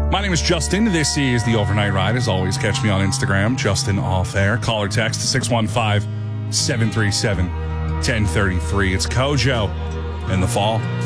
My name is Justin. This is the Overnight Ride. As always, catch me on Instagram, Justin Off Air. Call or text 615-737-1033. It's Kojo in the fall.